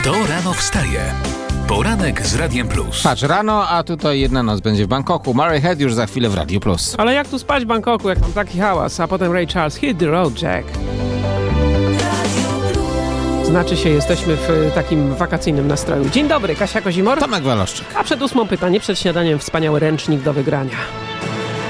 Kto rano wstaje? Poranek z Radiem Plus. Patrz, rano, a tutaj jedna noc będzie w Bangkoku. Murray Head już za chwilę w Radiu Plus. Ale jak tu spać w Bangkoku, jak tam taki hałas, a potem Ray Charles, hit the road, Jack. Znaczy się, jesteśmy w takim wakacyjnym nastroju. Dzień dobry, Kasia Kozimor. Tomek Waloszczyk. A przed 8 pytanie, przed śniadaniem wspaniały ręcznik do wygrania.